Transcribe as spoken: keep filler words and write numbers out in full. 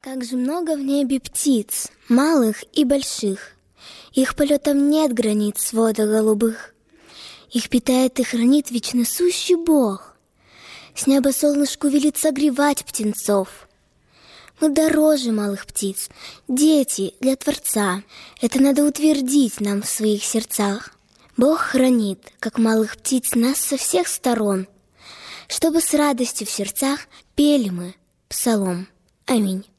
Как же много в небе птиц, малых и больших. Их полетам нет границ свода голубых. Их питает и хранит вечно сущий Бог. С неба солнышку велит согревать птенцов. Мы дороже малых птиц, дети для Творца. Это надо утвердить нам в своих сердцах. Бог хранит, как малых птиц, нас со всех сторон, чтобы с радостью в сердцах пели мы псалом. Аминь.